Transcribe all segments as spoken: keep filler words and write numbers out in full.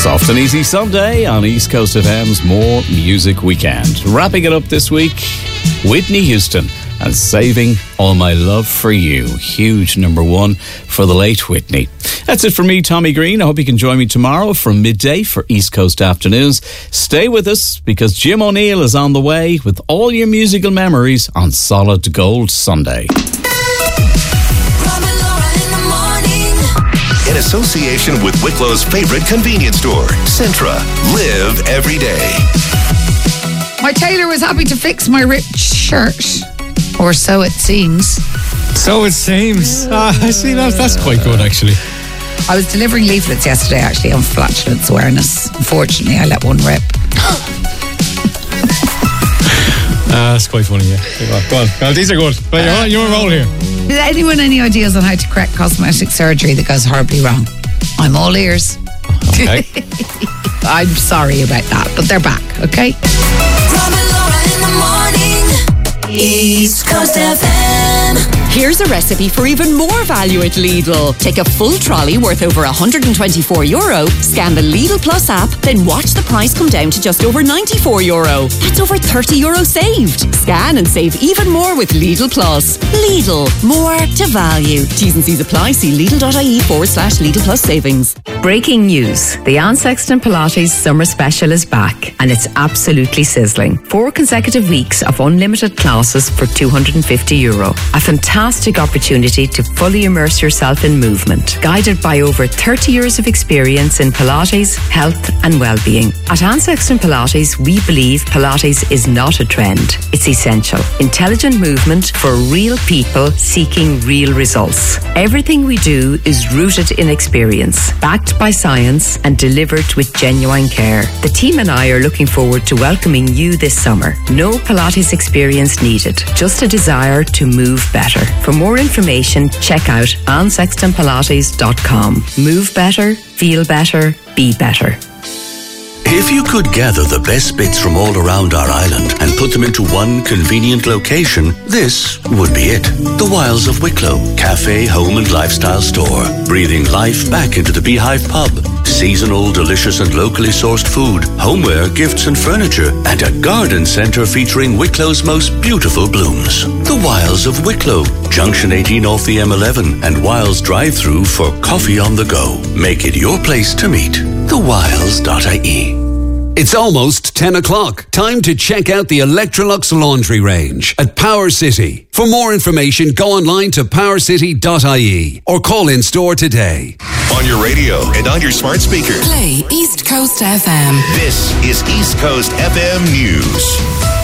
Soft and Easy Sunday on East Coast F M's More Music Weekend. Wrapping it up this week, Whitney Houston and Saving All My Love For You. Huge number one for the late Whitney. That's it for me, Tommy Green. I hope you can join me tomorrow from midday for East Coast Afternoons. Stay with us because Jim O'Neill is on the way with all your musical memories on Solid Gold Sunday. In association with Wicklow's favorite convenience store, Centra. Live every day. My tailor was happy to fix my ripped shirt. Or so it seems. So it seems. Ah, I see that. That's quite good, actually. I was delivering leaflets yesterday, actually, on flatulence awareness. Unfortunately, I let one rip. Ah, that's quite funny, yeah. Go on, go on. Well, these are good. Well, you're, on, you're on a roll here. Does anyone any ideas on how to correct cosmetic surgery that goes horribly wrong? I'm all ears. Okay. I'm sorry about that, but they're back, okay? Rob and Laura in the morning. East Coast F M. Here's a recipe for even more value at Lidl. Take a full trolley worth over one hundred twenty-four euro, scan the Lidl Plus app, then watch the price come down to just over ninety-four euro. That's over thirty euro saved. Scan and save even more with Lidl Plus. Lidl, more to value. T's and C's apply. See Lidl.ie forward slash Lidl Plus savings. Breaking news. The Anne Sexton Pilates Summer Special is back and it's absolutely sizzling. Four consecutive weeks of unlimited classes for two hundred fifty euro. A fantastic opportunity to fully immerse yourself in movement. Guided by over thirty years of experience in Pilates, health and well-being. At Anne Sexton Pilates, we believe Pilates is not a trend. It's essential. Intelligent movement for real people seeking real results. Everything we do is rooted in experience, backed by science and delivered with genuine care. The team and I are looking forward to welcoming you this summer. No Pilates experience needed, just a desire to move better. For more information, check out anne sexton pilates dot com. Move better, feel better, be better. If you could gather the best bits from all around our island and put them into one convenient location, this would be it. The Wilds of Wicklow, cafe, home and lifestyle store. Breathing life back into the Beehive pub. Seasonal, delicious and locally sourced food, homeware, gifts and furniture, and a garden centre featuring Wicklow's most beautiful blooms. The Wilds of Wicklow, Junction eighteen off the M eleven and Wilds drive-through for coffee on the go. Make it your place to meet. the wilds dot I E. It's almost ten o'clock. Time to check out the Electrolux laundry range at Power City. For more information, go online to power city dot I E or call in store today. On your radio and on your smart speaker. Play East Coast F M. This is East Coast F M News.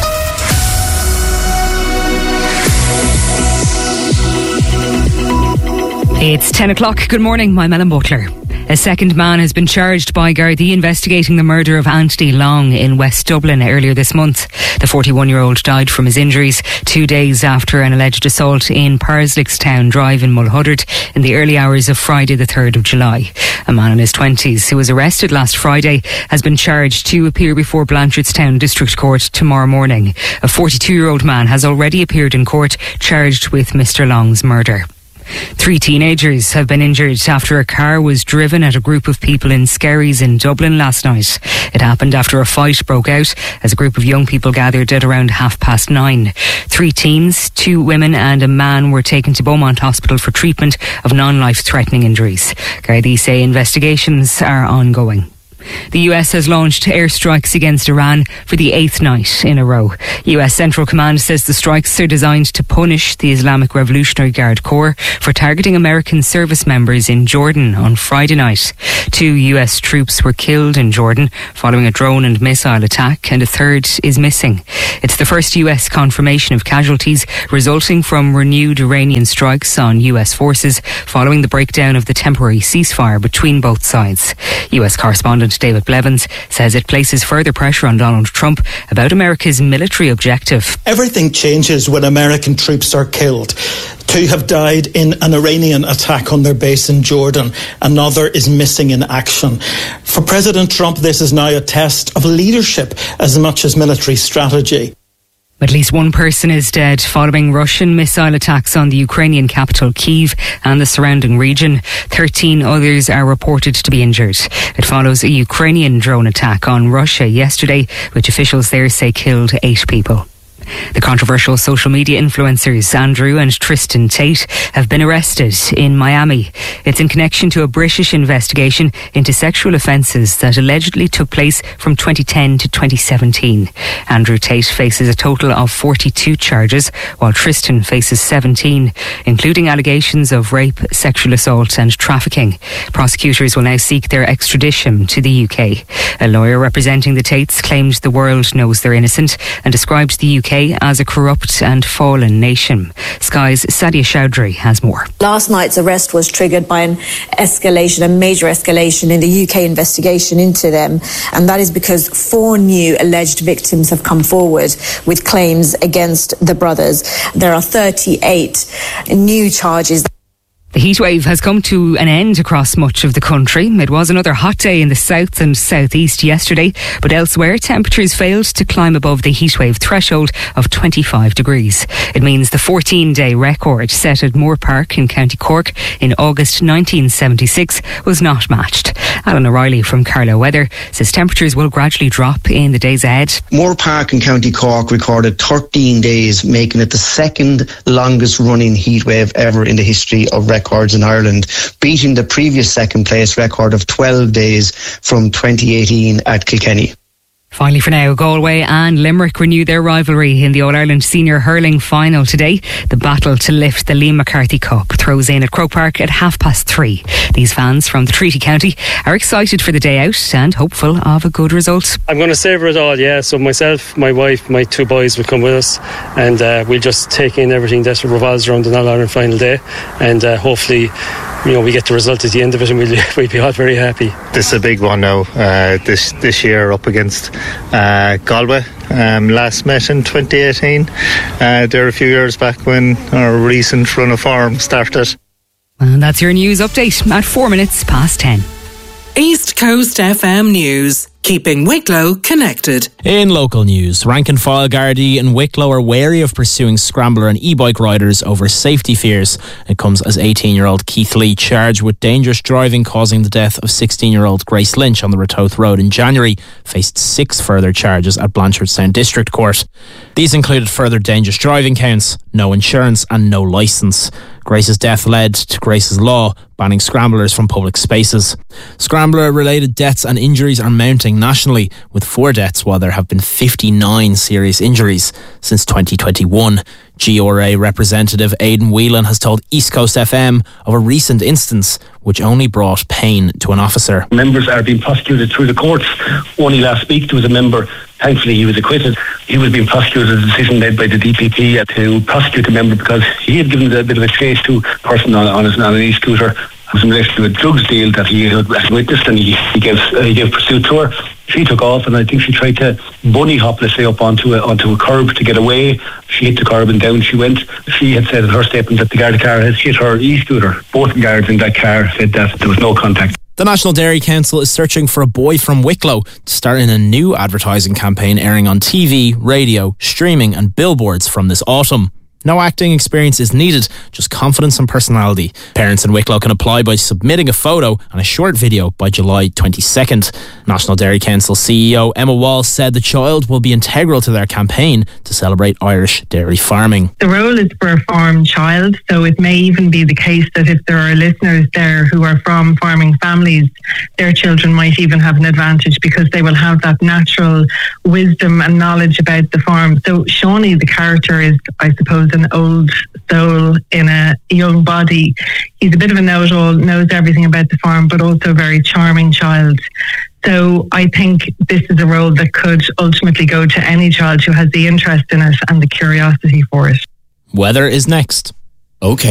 It's ten o'clock. Good morning. I'm Ellen Butler. A second man has been charged by Gardaí investigating the murder of Anthony Long in West Dublin earlier this month. The forty-one-year-old died from his injuries two days after an alleged assault in Parslickstown Drive in Mulhuddard in the early hours of Friday the third of July. A man in his twenties who was arrested last Friday has been charged to appear before Blanchardstown District Court tomorrow morning. A forty-two-year-old man has already appeared in court charged with Mister Long's murder. Three teenagers have been injured after a car was driven at a group of people in Skerries in Dublin last night. It happened after a fight broke out as a group of young people gathered at around half past nine. Three teens, two women and a man were taken to Beaumont Hospital for treatment of non-life-threatening injuries. Gardaí say investigations are ongoing. The U S has launched airstrikes against Iran for the eighth night in a row. U S Central Command says the strikes are designed to punish the Islamic Revolutionary Guard Corps for targeting American service members in Jordan on Friday night. Two U S troops were killed in Jordan following a drone and missile attack, and a third is missing. It's the first U S confirmation of casualties resulting from renewed Iranian strikes on U S forces following the breakdown of the temporary ceasefire between both sides. U S correspondent David Blevins says it places further pressure on Donald Trump about America's military objective. Everything changes when American troops are killed. Two have died in an Iranian attack on their base in Jordan. Another is missing in action. For President Trump, this is now a test of leadership as much as military strategy. At least one person is dead following Russian missile attacks on the Ukrainian capital Kyiv and the surrounding region. Thirteen others are reported to be injured. It follows a Ukrainian drone attack on Russia yesterday, which officials there say killed eight people. The controversial social media influencers Andrew and Tristan Tate have been arrested in Miami. It's in connection to a British investigation into sexual offences that allegedly took place from twenty ten to twenty seventeen. Andrew Tate faces a total of forty-two charges, while Tristan faces seventeen, including allegations of rape, sexual assault and trafficking. Prosecutors will now seek their extradition to the U K. A lawyer representing the Tates claimed the world knows they're innocent and described the U K as a corrupt and fallen nation. Sky's Sadia Chowdhury has more. Last night's arrest was triggered by an escalation, a major escalation in the U K investigation into them, and that is because four new alleged victims have come forward with claims against the brothers. There are thirty-eight new charges. The heatwave has come to an end across much of the country. It was another hot day in the south and southeast yesterday, but elsewhere temperatures failed to climb above the heatwave threshold of twenty-five degrees. It means the fourteen-day record set at Moore Park in County Cork in August nineteen seventy-six was not matched. Alan O'Reilly from Carlow Weather says temperatures will gradually drop in the days ahead. Moore Park in County Cork recorded thirteen days, making it the second longest running heatwave ever in the history of records in Ireland, beating the previous second place record of twelve days from twenty eighteen at Kilkenny. Finally for now, Galway and Limerick renew their rivalry in the All-Ireland Senior Hurling Final today. The battle to lift the Liam McCarthy Cup throws in at Croke Park at half past three. These fans from the Treaty County are excited for the day out and hopeful of a good result. I'm going to savour it all, yeah. So myself, my wife, my two boys will come with us, and uh, we'll just take in everything that revolves around the All-Ireland Final day, and uh, hopefully, you know, we get the result at the end of it and we'll, we'll be all very happy. This is a big one now, uh, this this year up against uh, Galway. Um, last met in twenty eighteen. Uh, there were a few years back when our recent run of form started. And that's your news update at four minutes past ten. East Coast F M News, keeping Wicklow connected. In local news, rank and file Gardaí in Wicklow are wary of pursuing scrambler and e-bike riders over safety fears. It comes as eighteen-year-old Keith Lee charged with dangerous driving causing the death of sixteen-year-old Grace Lynch on the Ratoath Road in January faced six further charges at Blanchardstown District Court. These included further dangerous driving counts, no insurance and no licence. Grace's death led to Grace's Law, banning scramblers from public spaces. Scrambler-related deaths and injuries are mounting nationally, with four deaths while there have been fifty-nine serious injuries since twenty twenty-one. G R A representative Aidan Whelan has told East Coast F M of a recent instance which only brought pain to an officer. Members are being prosecuted through the courts. Only last week there was a member, thankfully he was acquitted. He was being prosecuted, a decision made by the D P P to prosecute the member because he had given a bit of a chase to a person on, on, his, on an e-scooter. It was in relation to a drugs deal that he had witnessed, and he, he gave uh, he gave pursuit to her. She took off, and I think she tried to bunny hop, let's say, up onto a, onto a curb to get away. She hit the curb and down she went. She had said in her statement that the guard car had hit her e-scooter. Both the guards in that car said that there was no contact. The National Dairy Council is searching for a boy from Wicklow to start in a new advertising campaign airing on T V, radio, streaming and billboards from this autumn. No acting experience is needed, just confidence and personality. Parents in Wicklow can apply by submitting a photo and a short video by July twenty-second. National Dairy Council C E O Emma Wall said the child will be integral to their campaign to celebrate Irish dairy farming. The role is for a farm child, so it may even be the case that if there are listeners there who are from farming families, their children might even have an advantage because they will have that natural wisdom and knowledge about the farm. So Shawnee, the character, is, I suppose, an old soul in a young body. He's a bit of a know-it-all, knows everything about the farm, but also a very charming child. So I think this is a role that could ultimately go to any child who has the interest in it and the curiosity for it. Weather is next. Okay.